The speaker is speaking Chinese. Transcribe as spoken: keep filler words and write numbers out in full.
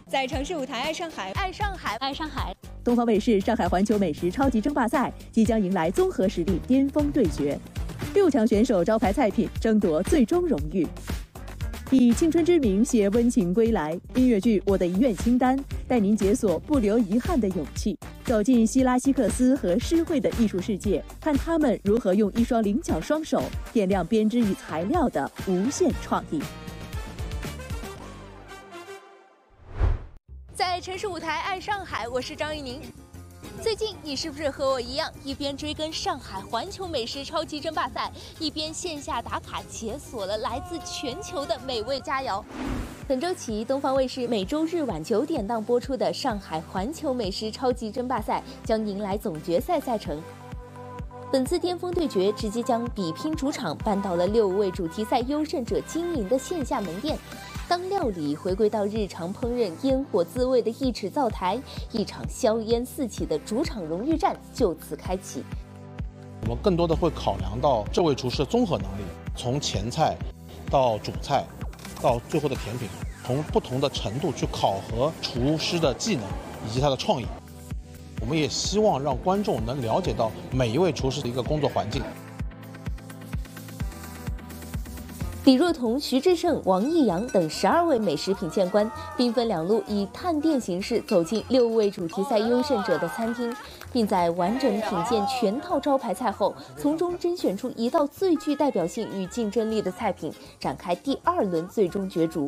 在城市舞台爱上海， 爱上海， 爱上海。 东方卫视上海环球美食超级争霸赛即将迎来综合实力巅峰对决，六强选手招牌菜品争夺最终荣誉。以青春之名携温情归来，音乐剧《我的遗愿清单》带您解锁不留遗憾的勇气，走进希拉希克斯和诗慧的艺术世界，看他们如何用一双灵巧双手点亮编织与材料的无限创意。 在城市舞台爱上海，我是张玉宁。最近你是不是和我一样，一边追跟上海环球美食超级争霸赛，一边线下打卡解锁了来自全球的美味佳肴？本周起，东方卫视每周日晚九点档播出的上海环球美食超级争霸赛将迎来总决赛赛程。本次巅峰对决直接将比拼主场搬到了六位主题赛优胜者经营的线下门店。当料理回归到日常烹饪烟火滋味的一尺灶台，一场硝烟四起的主场荣誉战就此开启。 我们更多的会考量到这位厨师的综合能力，从前菜到主菜到最后的甜品，从不同的程度去考核厨师的技能以及他的创意。我们也希望让观众能了解到每一位厨师的一个工作环境。 李若彤、徐志胜、王艺阳等十二位美食品鉴官兵分两路，以探店形式走进六位主题赛优胜者的餐厅，并在完整品鉴全套招牌菜后，从中甄选出一道最具代表性与竞争力的菜品，展开第二轮最终角逐。